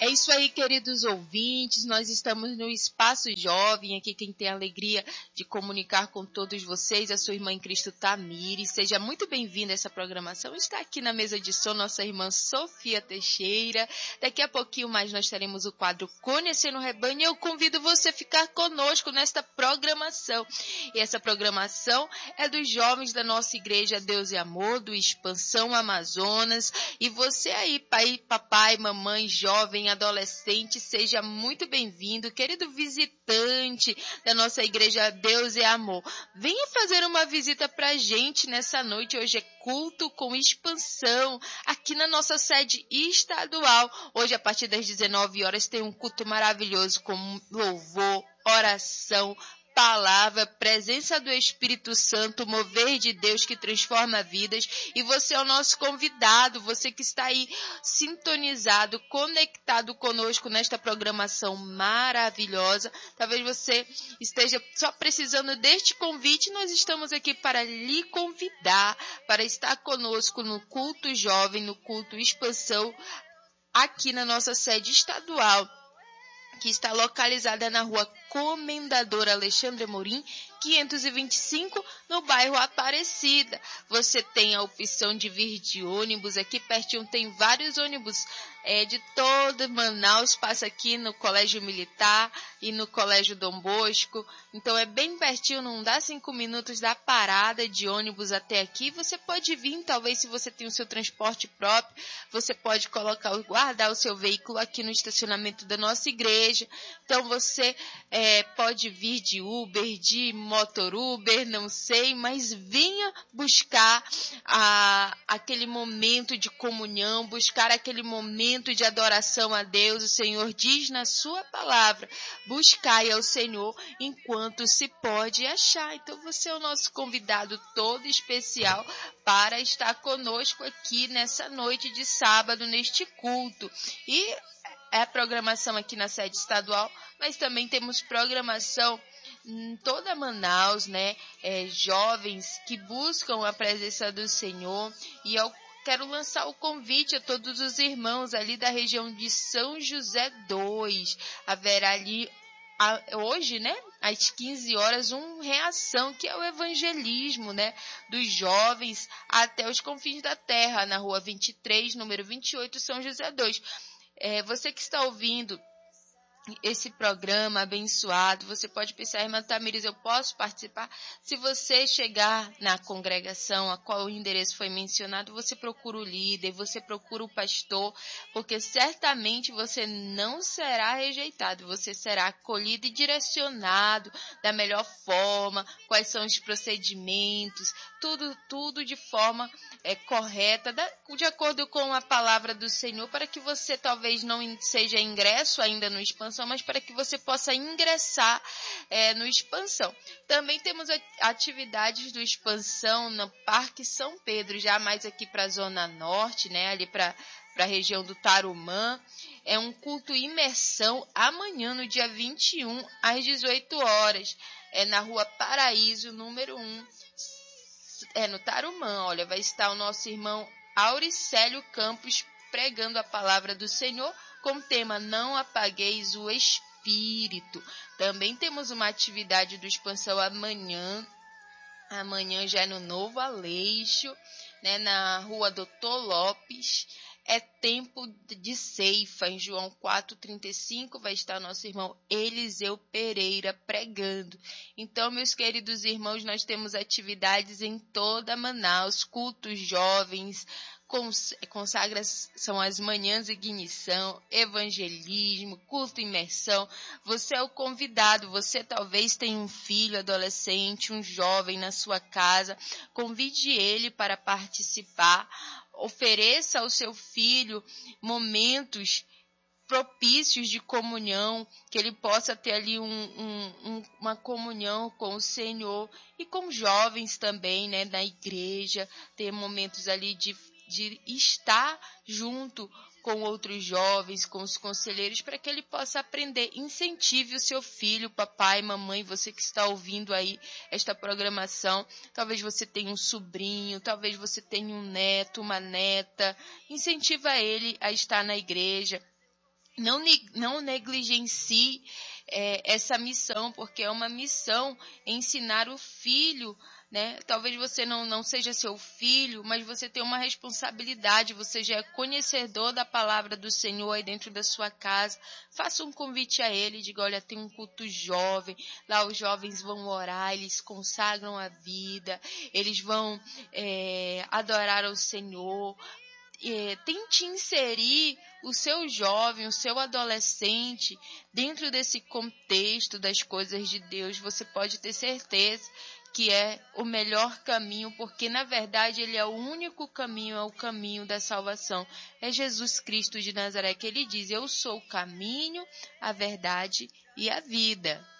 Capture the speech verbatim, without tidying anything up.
É isso aí, queridos ouvintes, nós estamos no Espaço Jovem, aqui quem tem a alegria de comunicar com todos vocês, a sua irmã em Cristo Tamires. Seja muito bem-vinda a essa programação. Está aqui na mesa de som nossa irmã Sofia Teixeira. Daqui a pouquinho mais nós teremos o quadro Conhecendo o Rebanho e eu convido você a ficar conosco nesta programação. E essa programação é dos jovens da nossa igreja Deus e Amor, do Expansão Amazonas. E você aí, pai, papai, mamãe, jovem, adolescente, seja muito bem-vindo, querido visitante da nossa igreja Deus e Amor. Venha fazer uma visita pra gente nessa noite. Hoje é culto com expansão aqui na nossa sede estadual. Hoje, a partir das dezenove horas, tem um culto maravilhoso com louvor, oração, palavra, presença do Espírito Santo, mover de Deus que transforma vidas. E você é o nosso convidado, você que está aí sintonizado, conectado conosco nesta programação maravilhosa. Talvez você esteja só precisando deste convite. Nós estamos aqui para lhe convidar para estar conosco no culto jovem, no culto expansão, aqui na nossa sede estadual, que está localizada na rua Comendador Alexandre Amorim, quinhentos e vinte e cinco, no bairro Aparecida. Você tem a opção de vir de ônibus. Aqui pertinho tem vários ônibus é, de todo Manaus, passa aqui no Colégio Militar e no Colégio Dom Bosco. Então é bem pertinho, não dá cinco minutos da parada de ônibus até aqui. Você pode vir, talvez, se você tem o seu transporte próprio, você pode colocar, guardar o seu veículo aqui no estacionamento da nossa igreja. Então você é, pode vir de Uber, de motor Uber, não sei, mas venha buscar a, aquele momento de comunhão, buscar aquele momento de adoração a Deus. O Senhor diz na sua palavra, buscai ao Senhor enquanto se pode achar. Então você é o nosso convidado todo especial para estar conosco aqui nessa noite de sábado, neste culto. E é a programação aqui na sede estadual, mas também temos programação em toda Manaus, né? É, jovens que buscam a presença do Senhor. E eu quero lançar o convite a todos os irmãos ali da região de São José dois. Haverá ali a, hoje, né? Às quinze horas, uma reação, que é o evangelismo, né? Dos jovens até os confins da terra, na rua vinte e três, número vinte e oito, São José dois. É, você que está ouvindo esse programa abençoado, você pode pensar, irmã Tamires, eu posso participar? Se você chegar na congregação a qual o endereço foi mencionado, você procura o líder, você procura o pastor, porque certamente você não será rejeitado, você será acolhido e direcionado da melhor forma, quais são os procedimentos, tudo, tudo de forma é, correta, da, de acordo com a palavra do Senhor, para que você talvez não seja ingresso ainda no expansão, mas para que você possa ingressar é, no expansão. Também temos atividades do expansão no Parque São Pedro, já mais aqui para a Zona Norte, né, ali para a região do Tarumã. É um culto imersão amanhã, no dia vinte e um, às dezoito horas. É na rua Paraíso, número um, é no Tarumã. Olha, vai estar o nosso irmão Auricélio Campos pregando a palavra do Senhor, com o tema Não Apagueis o Espírito. Também temos uma atividade do expansão amanhã, amanhã já é no Novo Aleixo, né, na rua Doutor Lopes. É tempo de ceifa, em João quatro, trinta e cinco, vai estar nosso irmão Eliseu Pereira pregando. Então, meus queridos irmãos, nós temos atividades em toda Manaus, cultos jovens, consagras são as manhãs de ignição, evangelismo, culto imersão. Você é o convidado, você talvez tenha um filho adolescente, um jovem na sua casa, convide ele para participar, ofereça ao seu filho momentos propícios de comunhão, que ele possa ter ali um, um, um, uma comunhão com o Senhor e com jovens também, né, na igreja, ter momentos ali de de estar junto com outros jovens, com os conselheiros, para que ele possa aprender. Incentive o seu filho, papai, mamãe, você que está ouvindo aí esta programação. Talvez você tenha um sobrinho, talvez você tenha um neto, uma neta. Incentiva ele a estar na igreja. não, não negligencie é, essa missão, porque é uma missão ensinar o filho, né? Talvez você não, não seja seu filho, mas você tem uma responsabilidade, você já é conhecedor da palavra do Senhor aí dentro da sua casa. Faça um convite a ele, diga, olha, tem um culto jovem, lá os jovens vão orar, eles consagram a vida, eles vão é, adorar ao Senhor. É, tente inserir o seu jovem, o seu adolescente dentro desse contexto das coisas de Deus. Você pode ter certeza que é o melhor caminho, porque na verdade ele é o único caminho, é o caminho da salvação. É Jesus Cristo de Nazaré que ele diz, eu sou o caminho, a verdade e a vida.